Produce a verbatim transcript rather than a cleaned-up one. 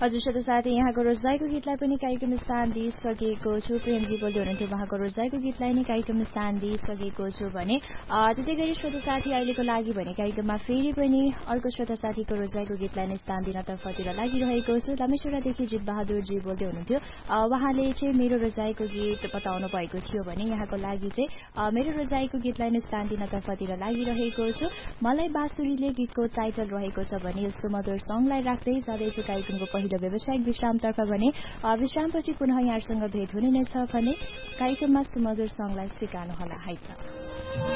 हजुर श्रोता साथी यहाँको रोजाइको गीतलाई पनि कार्यक्रम स्थान दिइसकेको छु। प्रेमजी बोल्दै हुनुहुन्थ्यो, उहाँको रोजाइको गीतलाई नै कार्यक्रम स्थान दिइसकेको छु भने त्यसै गरी श्रोता साथी अहिलेको लागि भने कार्यक्रममा फेरि पनि अर्को श्रोता साथीको रोजाइको गीतलाई नै स्थान दिन तर्फतिर लागिरहेको छु। लमेश्वरादेखि जित बहादुरजी बोल्दै हुनुहुन्थ्यो, उहाँले चाहिँ मेरो रोजाइको गीत बताउनु भएको थियो भने यहाँको लागि चाहिँ मेरो रोजाइको गीतलाई नै स्थान दिन तर्फतिर लागिरहेको छु। मलाई बाँसुरीले गीतको टाइटल रहेको छ भने यस सुमधुर सङलाई राख्दै जाँदैछु कार्यक्रमको पहिलो व्यावसायिक विश्रामतर्फ भने विश्रामपछि पुनः यहाँसँग भेट हुने नै छ भने कार्यक्रममा सुमधुर सङलाई स्वीकार्नुहोला है त।